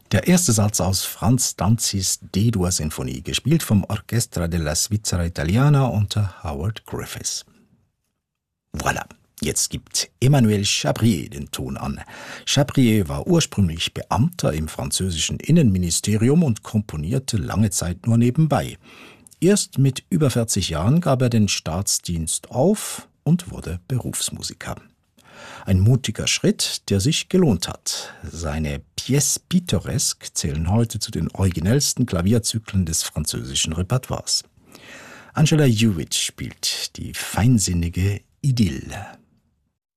Der erste Satz aus Franz Danzis D-Dur-Sinfonie, gespielt vom Orchestra della Svizzera Italiana unter Howard Griffiths. Voilà, jetzt gibt Emmanuel Chabrier den Ton an. Chabrier war ursprünglich Beamter im französischen Innenministerium und komponierte lange Zeit nur nebenbei. Erst mit über 40 Jahren gab er den Staatsdienst auf und wurde Berufsmusiker. Ein mutiger Schritt, der sich gelohnt hat. Seine Pièces pittoresques zählen heute zu den originellsten Klavierzyklen des französischen Repertoires. Angela Hewitt spielt die feinsinnige Idylle.